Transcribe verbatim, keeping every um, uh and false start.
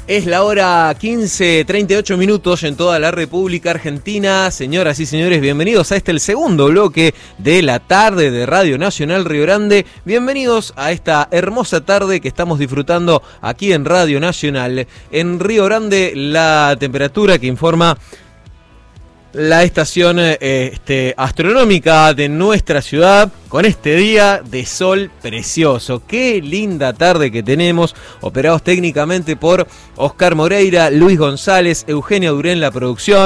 Es la hora quince, treinta y ocho minutos en toda la República Argentina. Señoras y señores, bienvenidos a este, el segundo bloque de la tarde de Radio Nacional Río Grande. Bienvenidos a esta hermosa tarde que estamos disfrutando aquí en Radio Nacional. En Río Grande, la temperatura que informa la estación eh, este, astronómica de nuestra ciudad, con este día de sol precioso. Qué linda tarde que tenemos, operados técnicamente por Oscar Moreira, Luis González, Eugenia Durén en la producción.